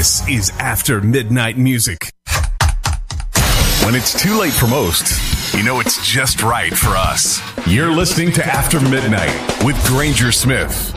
This is After Midnight Music. When it's too late for most, you know it's just right for us. You're listening to After Midnight with Granger Smith.